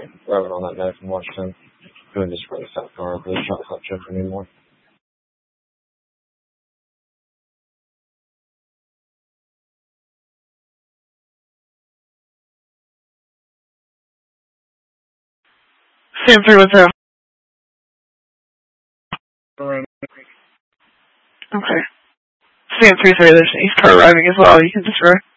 driving on that night from Washington. Doing this for the South car, but it's not hot chip anymore. Sam 310. Okay. Sam 33, there's an East car arriving as well. You can destroy.